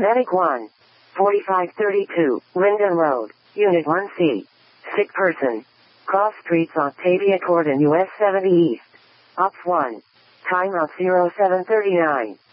Medic 1. 4532, Linden Road, Unit 1C. Sick person. Cross Streets, Octavia Court and US 70 East. Ops 1. Time of 0739.